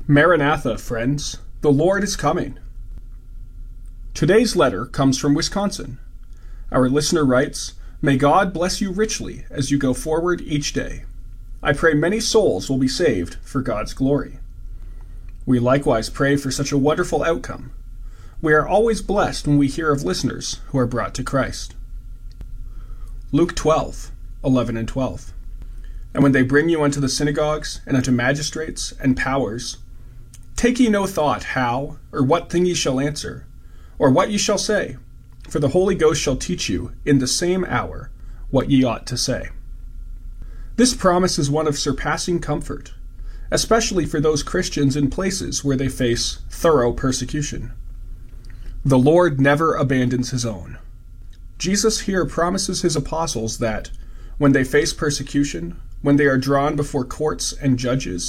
Maranatha, friends, the Lord is coming. Today's letter comes from Wisconsin. Our listener writes, "May God bless you richly as you go forward each day. I pray many souls will be saved for God's glory." We likewise pray for such a wonderful outcome. We are always blessed when we hear of listeners who are brought to Christ. Luke 12:11 and 12. "And when they bring you unto the synagogues, and unto magistrates and powers, take ye no thought how or what thing ye shall answer, or what ye shall say, for the Holy Ghost shall teach you in the same hour what ye ought to say." This promise is one of surpassing comfort, especially for those Christians in places where they face thorough persecution. The Lord never abandons his own. Jesus here promises his apostles that, when they face persecution, when they are drawn before courts and judges,